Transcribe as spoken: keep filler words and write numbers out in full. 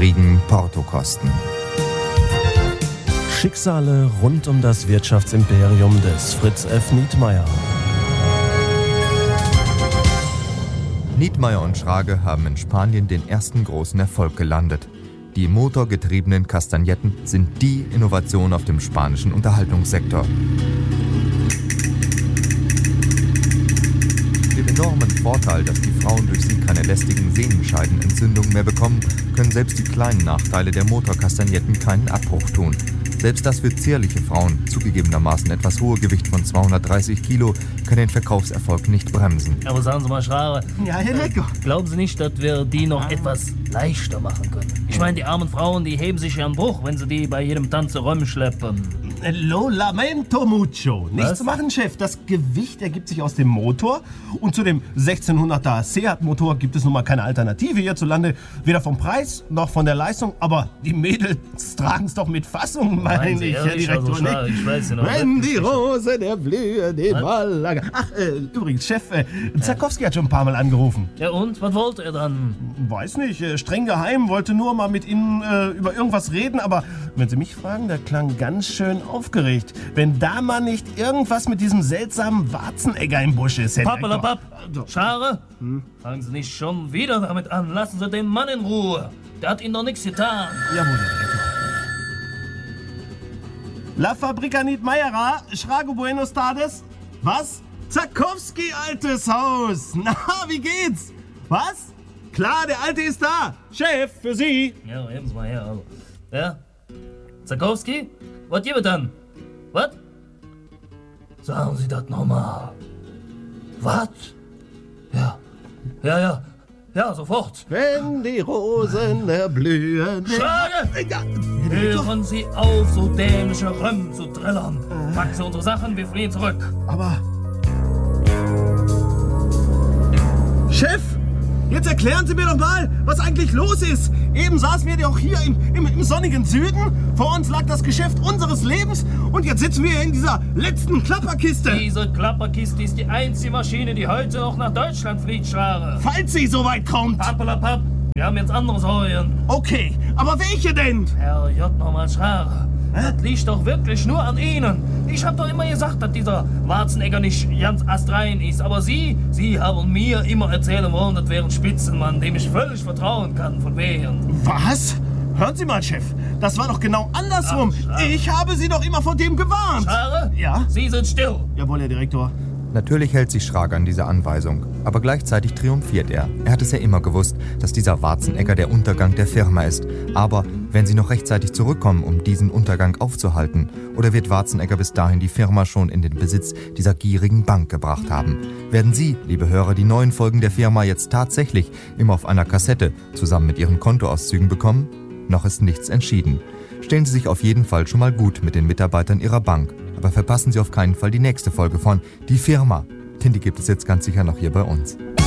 niedrigen Portokosten. Schicksale rund um das Wirtschaftsimperium des Fritz F. Nietmeyer. Nietmeyer und Schrage haben in Spanien den ersten großen Erfolg gelandet. Die motorgetriebenen Kastagnetten sind die Innovation auf dem spanischen Unterhaltungssektor. Dem enormen Vorteil, dass die Frauen durch sie keine lästigen Sehnenscheidenentzündungen mehr bekommen, können selbst die kleinen Nachteile der Motorkastagnetten keinen Abbruch tun. Selbst das für zierliche Frauen zugegebenermaßen etwas hohe Gewicht von zweihundertdreißig Kilo kann den Verkaufserfolg nicht bremsen. Aber sagen Sie mal, Schrage, ja, Herr Lecker. Äh, glauben Sie nicht, dass wir die noch etwas leichter machen können? Ich meine, die armen Frauen, die heben sich ja einen Bruch, wenn sie die bei jedem Tanz rumschleppen. Lo lamento mucho. Nichts Was? zu machen, Chef. Das Gewicht ergibt sich aus dem Motor. Und zu dem sechzehnhunderter Seat-Motor gibt es nun mal keine Alternative hierzulande. Weder vom Preis noch von der Leistung. Aber die Mädels tragen es doch mit Fassung, meine ich, Herr Direktor. Also, Schrage, ich weiß ja noch. Wenn die Rosen erblühen, den Wallager. Ach, äh, übrigens, Chef, äh, Zarkowski hat schon ein paar Mal angerufen. Ja und? Was wollte er dann? Weiß nicht, äh, streng geheim, wollte nur mal mit Ihnen äh, über irgendwas reden. Aber wenn Sie mich fragen, der klang ganz schön aufgeregt. Wenn da mal nicht irgendwas mit diesem seltsamen Warzenegger im Busch ist, Herr Direktor. Pappelapapp, Schrage, hm? Fangen Sie nicht schon wieder damit an. Lassen Sie den Mann in Ruhe. Der hat Ihnen doch nichts getan. Jawohl, Herr Direktor. La Fabrica Nietmeyera, Schrage Buenos Tardes. Was? Zarkowski, altes Haus. Na, wie geht's? Was? Klar, der Alte ist da. Chef, für Sie. Ja, heben Sie mal her. Also. Ja? Zarkowski? Was gibt es dann? Was? Sagen Sie das nochmal. Was? Ja. Ja, ja. Ja, sofort. Wenn die Rosen erblühen. Schrage! Ja, Hören Sie auf, so dämliche Röm zu trillern. Packen Sie unsere Sachen, wir fliehen zurück. aber... Chef! Jetzt erklären Sie mir doch mal, was eigentlich los ist. Eben saßen wir doch hier im, im, im sonnigen Süden. Vor uns lag das Geschäft unseres Lebens. Und jetzt sitzen wir in dieser letzten Klapperkiste. Diese Klapperkiste ist die einzige Maschine, die heute noch nach Deutschland fliegt, Schrage. Falls sie so weit kommt. Pappelapapp, wir haben jetzt andere Säulen. Okay, aber welche denn? Herr J. nochmal Schrage. Das liegt doch wirklich nur an Ihnen. Ich hab doch immer gesagt, dass dieser Warzenegger nicht ganz astrein ist. Aber Sie, Sie haben mir immer erzählen wollen, das wäre ein Spitzenmann, dem ich völlig vertrauen kann, von wegen. Was? Hören Sie mal, Chef. Das war doch genau andersrum. Ach, ich habe Sie doch immer vor dem gewarnt. Schrage? Ja? Sie sind still. Jawohl, Herr Direktor. Natürlich hält sich Schrage an diese Anweisung, aber gleichzeitig triumphiert er. Er hat es ja immer gewusst, dass dieser Warzenegger der Untergang der Firma ist. Aber werden sie noch rechtzeitig zurückkommen, um diesen Untergang aufzuhalten? Oder wird Warzenegger bis dahin die Firma schon in den Besitz dieser gierigen Bank gebracht haben? Werden Sie, liebe Hörer, die neuen Folgen der Firma jetzt tatsächlich immer auf einer Kassette zusammen mit Ihren Kontoauszügen bekommen? Noch ist nichts entschieden. Stellen Sie sich auf jeden Fall schon mal gut mit den Mitarbeitern Ihrer Bank. Aber verpassen Sie auf keinen Fall die nächste Folge von Die Firma, denn die gibt es jetzt ganz sicher noch hier bei uns.